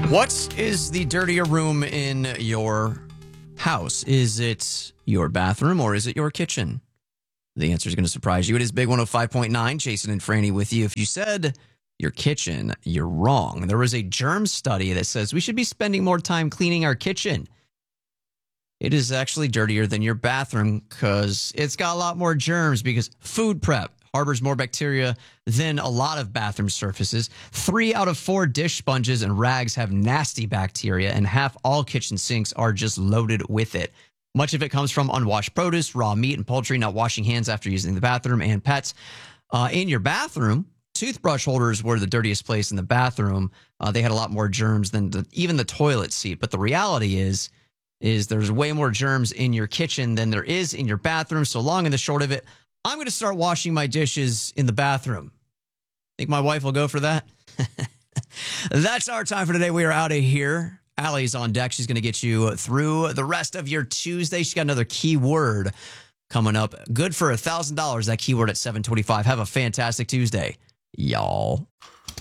What is the dirtier room in your house? Is it your bathroom or is it your kitchen? The answer is going to surprise you. It is Big 105.9, Jason and Franny with you. If you said your kitchen, you're wrong. There was a germ study that says we should be spending more time cleaning our kitchen. It is actually dirtier than your bathroom because it's got a lot more germs because food prep harbors more bacteria than a lot of bathroom surfaces. 3 out of 4 dish sponges and rags have nasty bacteria, and half all kitchen sinks are just loaded with it. Much of it comes from unwashed produce, raw meat, and poultry, not washing hands after using the bathroom, and pets. In your bathroom, toothbrush holders were the dirtiest place in the bathroom. They had a lot more germs than even the toilet seat. But the reality is there's way more germs in your kitchen than there is in your bathroom. So long and the short of it, I'm going to start washing my dishes in the bathroom. Think my wife will go for that? That's our time for today. We are out of here. Allie's on deck. She's going to get you through the rest of your Tuesday. She's got another keyword coming up. Good for $1,000, that keyword at 7:25. Have a fantastic Tuesday, y'all.